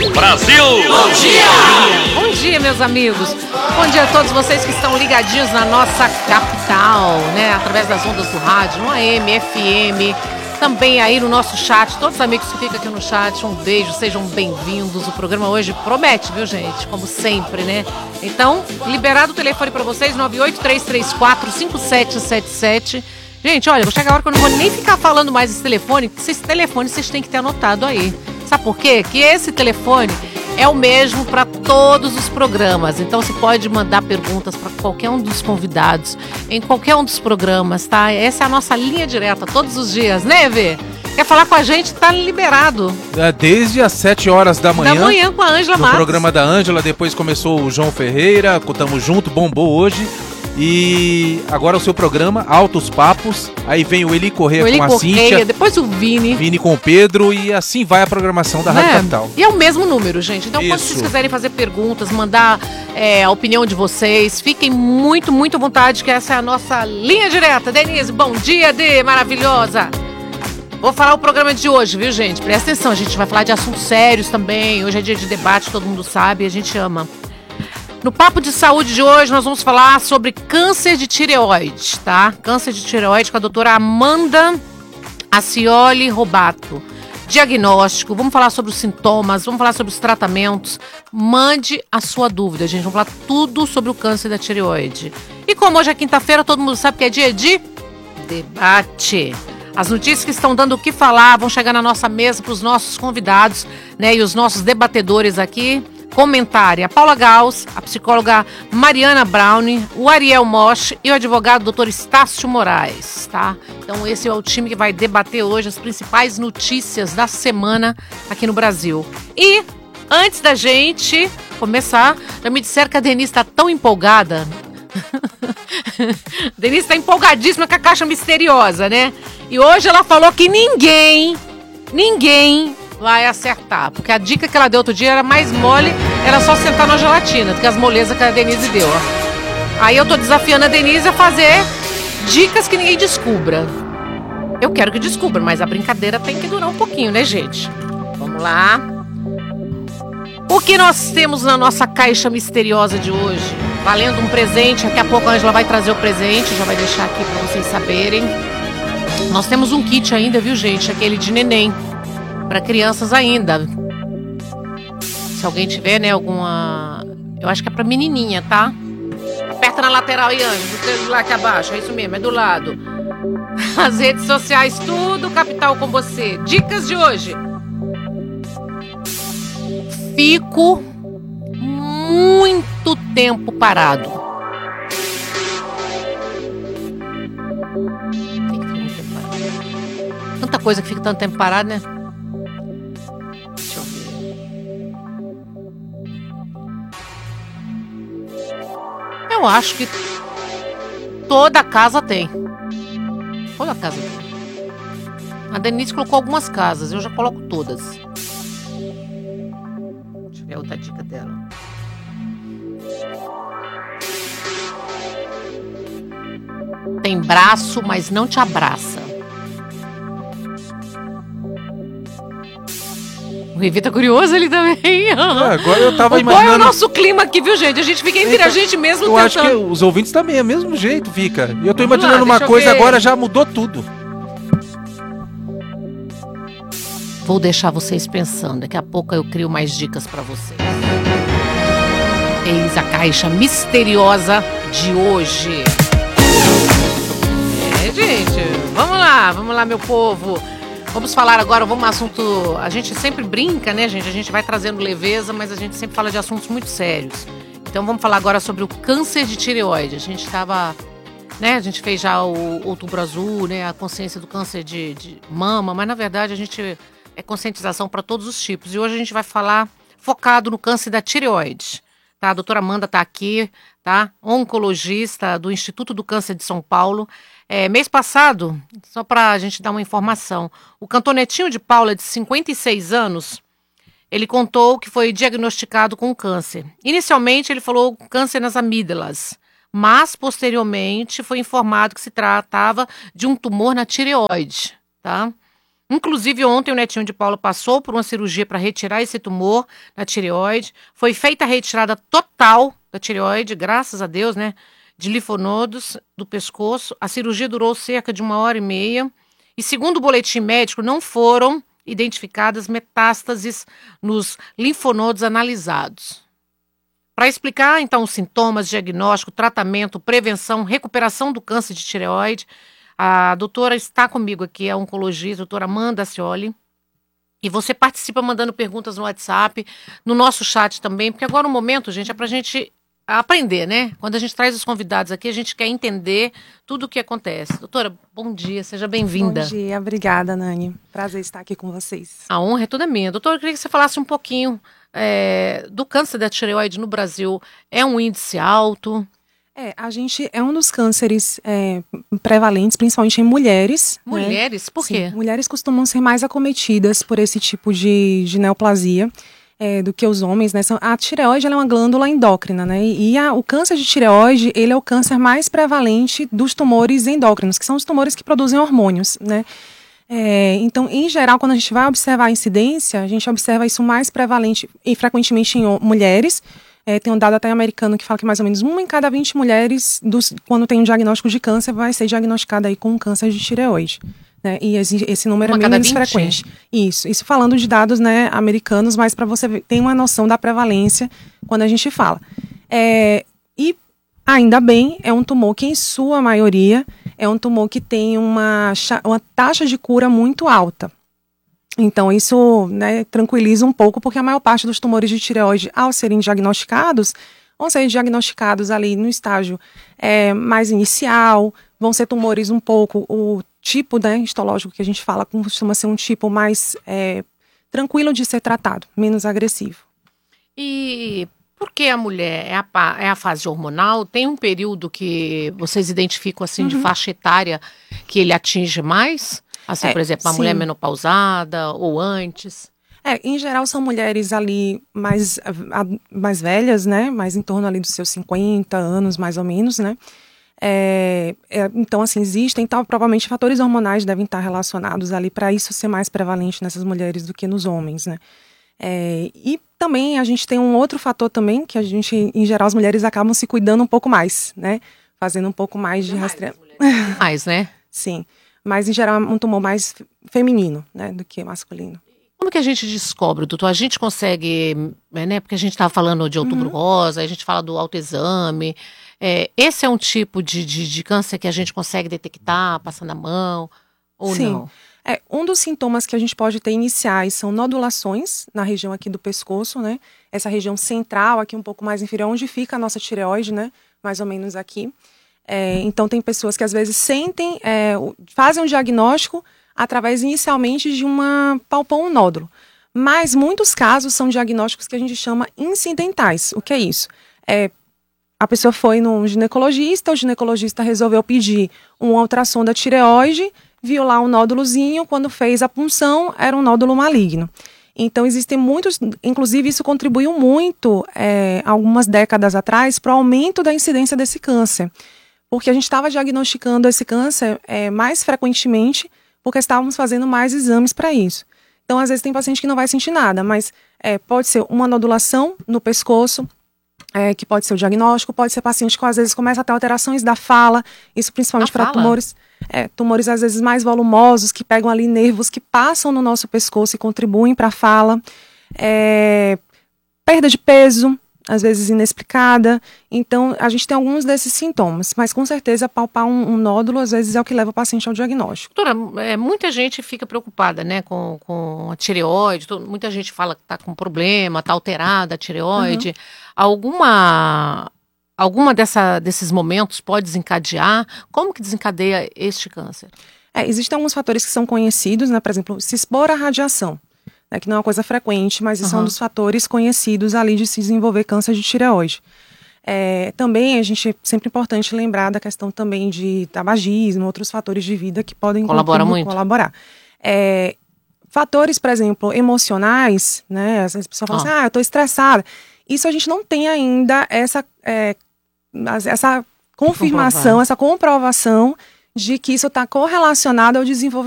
Brasil! Bom dia! Bom dia, meus amigos. Bom dia a todos vocês que estão ligadinhos na nossa capital, né? Através das ondas do rádio, no AM, FM, também aí no nosso chat. Todos os amigos que ficam aqui no chat, um beijo, sejam bem-vindos. O programa hoje promete, viu, gente? Como sempre, né? Então, liberado o telefone para vocês, 983345777. Gente, olha, vou chegar a hora que eu não vou nem ficar falando mais esse telefone, porque esse telefone vocês têm que ter anotado aí. Sabe por quê? Que esse telefone é o mesmo para todos os programas. Então você pode mandar perguntas para qualquer um dos convidados, em qualquer um dos programas, tá? Essa é a nossa linha direta todos os dias, né, Evê? Quer falar com a gente? Tá liberado. Desde as 7 horas da manhã. Da manhã com a Ângela Matos. No programa da Ângela, depois começou o João Ferreira, tamo junto, bombou hoje. E agora o seu programa, Altos Papos. Aí vem o Eli Correia com a Cíntia. Depois o Vini. Vini com o Pedro. E assim vai a programação da Rádio Capital. E é o mesmo número, gente. Então, Isso. quando vocês quiserem fazer perguntas, mandar a opinião de vocês, fiquem muito, muito à vontade, que essa é a nossa linha direta. Denise, bom dia, Dê, maravilhosa. Vou falar o programa de hoje, viu, gente? Presta atenção, a gente vai falar de assuntos sérios também. Hoje é dia de debate, todo mundo sabe, a gente ama. No Papo de Saúde de hoje, nós vamos falar sobre câncer de tireoide, tá? Câncer de tireoide com a doutora Amanda Acioli Robato. Diagnóstico, vamos falar sobre os sintomas, vamos falar sobre os tratamentos. Mande a sua dúvida, gente. Vamos falar tudo sobre o câncer da tireoide. E como hoje é quinta-feira, todo mundo sabe que é dia de debate. As notícias que estão dando o que falar vão chegar na nossa mesa para os nossos convidados, né? E os nossos debatedores aqui comentarem. A Paula Gauss, a psicóloga Mariana Browne, o Ariel Mosch e o advogado Dr. Estácio Moraes, tá? Então esse é o time que vai debater hoje as principais notícias da semana aqui no Brasil. E antes da gente começar, já me disseram que a Denise está tão empolgada. Denise está empolgadíssima com a caixa misteriosa, né? E hoje ela falou que ninguém vai acertar, porque a dica que ela deu outro dia era mais mole, era só sentar na gelatina, do que as molezas que a Denise deu, ó. Aí eu tô desafiando a Denise a fazer dicas que ninguém descubra. Eu quero que descubra, mas a brincadeira tem que durar um pouquinho, né, gente? Vamos lá. O que nós temos na nossa caixa misteriosa de hoje? Valendo um presente, daqui a pouco a Ângela vai trazer o presente, já vai deixar aqui pra vocês saberem. Nós temos um kit ainda, viu, gente? Aquele de neném. Para crianças ainda. Se alguém tiver, né, alguma... Eu acho que é para menininha, tá? Aperta na lateral aí, Anjo, do celular aqui abaixo. É isso mesmo, é do lado. As redes sociais, tudo Capital com você. Dicas de hoje. Fico muito tempo parado. O que fica muito tempo parado? Tanta coisa que fica tanto tempo parado, né? Eu acho que toda casa tem. Toda casa tem. A Denise colocou algumas casas, eu já coloco todas. Deixa eu ver a outra dica dela. Tem braço, mas não te abraça. O Rivi tá curioso ali também. Agora eu tava imaginando... Qual é o imaginando. nosso clima aqui, viu, gente? A gente fica entre a gente mesmo Eu tentando. acho que os ouvintes também, é o mesmo jeito, fica. E eu tô Vamos imaginando lá, uma deixa eu coisa ver. agora, já mudou tudo. Vou deixar vocês pensando. Daqui a pouco eu crio mais dicas pra vocês. Eis a caixa misteriosa de hoje. Gente, vamos lá, meu povo. Vamos falar agora, vamos um assunto... A gente sempre brinca, né, gente? A gente vai trazendo leveza, mas a gente sempre fala de assuntos muito sérios. Então vamos falar agora sobre o câncer de tireoide. A gente estava... Né, a gente fez já o Outubro Azul, né? A consciência do câncer de mama, mas na verdade a gente... É conscientização para todos os tipos. E hoje a gente vai falar focado no câncer da tireoide. Tá? A doutora Amanda está aqui, tá? Oncologista do Instituto do Câncer de São Paulo. Mês passado, só para a gente dar uma informação, o cantor Netinho de Paula, de 56 anos, ele contou que foi diagnosticado com câncer. Inicialmente, ele falou câncer nas amígdalas, mas posteriormente foi informado que se tratava de um tumor na tireoide, tá? Inclusive, ontem o netinho de Paula passou por uma cirurgia para retirar esse tumor na tireoide. Foi feita a retirada total da tireoide, graças a Deus, né? De linfonodos do pescoço. A cirurgia durou cerca de 1h30. E segundo o boletim médico, não foram identificadas metástases nos linfonodos analisados. Para explicar, então, os sintomas, diagnóstico, tratamento, prevenção, recuperação do câncer de tireoide, a doutora está comigo aqui, a oncologista, a doutora Amanda Ascioli. E você participa mandando perguntas no WhatsApp, no nosso chat também, porque agora o momento, gente, é para a gente aprender, né? Quando a gente traz os convidados aqui, a gente quer entender tudo o que acontece. Doutora, bom dia, seja bem-vinda. Bom dia, obrigada, Nani. Prazer estar aqui com vocês. A honra é toda minha. Doutora, eu queria que você falasse um pouquinho do câncer da tireoide no Brasil. É um índice alto? A gente é um dos cânceres prevalentes, principalmente em mulheres. Mulheres? Né? Por quê? Sim, mulheres costumam ser mais acometidas por esse tipo de neoplasia do que os homens, né? A tireoide ela é uma glândula endócrina, né? E o câncer de tireoide, ele é o câncer mais prevalente dos tumores endócrinos, que são os tumores que produzem hormônios, né? Então, em geral, quando a gente vai observar a incidência, a gente observa isso mais prevalente e frequentemente em mulheres. Tem um dado até americano que fala que mais ou menos 1 em cada 20 mulheres, quando tem um diagnóstico de câncer, vai ser diagnosticada aí com um câncer de tireoide. Né? E esse número é bem menos frequente. Isso falando de dados, né, americanos, mas para você ter uma noção da prevalência quando a gente fala. E ainda bem, é um tumor que, em sua maioria, é um tumor que tem uma taxa de cura muito alta. Então, isso, né, tranquiliza um pouco, porque a maior parte dos tumores de tireoide, ao serem diagnosticados, vão ser diagnosticados ali no estágio mais inicial, vão ser tumores um pouco, o tipo, né, histológico que a gente fala, costuma ser um tipo mais tranquilo de ser tratado, menos agressivo. E por que a mulher é a fase hormonal? Tem um período que vocês identificam assim de faixa etária que ele atinge mais? Assim, por exemplo, uma mulher menopausada ou antes? Em geral são mulheres ali mais velhas, né? Mais em torno ali dos seus 50 anos, mais ou menos, né? Então, assim, existem, então, provavelmente fatores hormonais devem estar relacionados ali para isso ser mais prevalente nessas mulheres do que nos homens, né? E também a gente tem um outro fator também, que a gente, em geral, as mulheres acabam se cuidando um pouco mais, né? Fazendo um pouco mais de rastreamento. Mais, né? Sim. Mas, em geral, é um tumor mais feminino, né, do que masculino. Como que a gente descobre, doutor? A gente consegue, né, porque a gente estava falando de outubro rosa, a gente fala do autoexame. Esse é um tipo de câncer que a gente consegue detectar, passando a mão, ou Sim. não? Um dos sintomas que a gente pode ter iniciais são nodulações na região aqui do pescoço, né? Essa região central, aqui um pouco mais inferior, onde fica a nossa tireoide, né? Mais ou menos aqui. Então, tem pessoas que às vezes sentem, fazem um diagnóstico através inicialmente de palpou um nódulo. Mas muitos casos são diagnósticos que a gente chama incidentais. O que é isso? A pessoa foi num ginecologista, o ginecologista resolveu pedir um ultrassom da tireoide, viu lá um nódulozinho, quando fez a punção, era um nódulo maligno. Então, existem muitos, inclusive isso contribuiu muito, algumas décadas atrás, para o aumento da incidência desse câncer. Porque a gente estava diagnosticando esse câncer mais frequentemente, porque estávamos fazendo mais exames para isso. Então, às vezes tem paciente que não vai sentir nada, mas pode ser uma nodulação no pescoço, que pode ser o diagnóstico, pode ser paciente que às vezes começa a ter alterações da fala, isso principalmente para tumores às vezes mais volumosos, que pegam ali nervos que passam no nosso pescoço e contribuem para a fala. Perda de peso, às vezes inexplicada. Então, a gente tem alguns desses sintomas, mas com certeza palpar um nódulo, às vezes, é o que leva o paciente ao diagnóstico. Doutora, muita gente fica preocupada, né, com a tireoide, muita gente fala que está com problema, está alterada a tireoide. Alguma desses momentos pode desencadear? Como que desencadeia este câncer? Existem alguns fatores que são conhecidos, né, por exemplo, se expor à radiação. Que não é uma coisa frequente, mas isso é um dos fatores conhecidos ali de se desenvolver câncer de tireoide. Também a gente é sempre importante lembrar da questão também de tabagismo, outros fatores de vida que podem colaborar. Fatores, por exemplo, emocionais, né? Às vezes a pessoa fala assim, eu estou estressada. Isso a gente não tem ainda essa confirmação, essa comprovação de que isso está correlacionado ao desenvolvimento